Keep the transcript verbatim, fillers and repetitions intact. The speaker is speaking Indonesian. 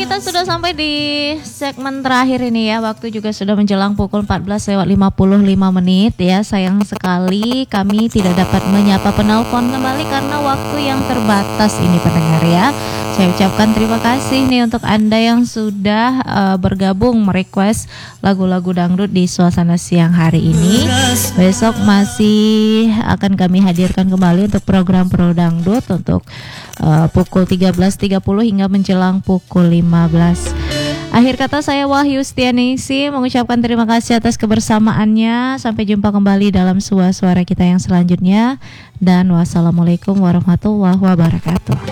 kita sudah sampai di segmen terakhir ini ya. Waktu juga sudah menjelang pukul empat belas lewat lima puluh lima menit ya. Sayang sekali kami tidak dapat menyapa penelpon kembali karena waktu yang terbatas ini pendengar ya. Saya ucapkan terima kasih nih untuk Anda yang sudah uh, bergabung merequest lagu-lagu dangdut di suasana siang hari ini. Besok masih akan kami hadirkan kembali untuk program Pro Dangdut untuk uh, pukul tiga belas tiga puluh hingga menjelang pukul lima belas. Akhir kata saya Wahyu Setianingsih mengucapkan terima kasih atas kebersamaannya. Sampai jumpa kembali dalam suara-suara kita yang selanjutnya. Dan wassalamualaikum warahmatullahi wabarakatuh.